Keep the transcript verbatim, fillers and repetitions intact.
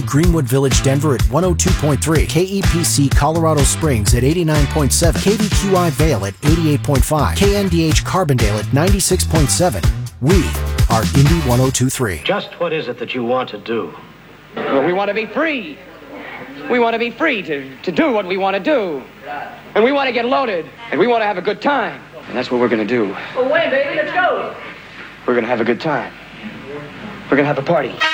M Greenwood Village, Denver at one oh two point three, K E P C Colorado Springs at eighty-nine point seven, K V Q I Vail at eighty-eight point five, K N D H Carbondale at ninety-six point seven. We are Indy one oh two point three. Just what is it that you want to do? Well, we want to be free. We want to be free to, to do what we want to do. And we want to get loaded. And we want to have a good time. And that's what we're going to do. Well, wait, baby, let's go. We're going to have a good time. We're going to have a party.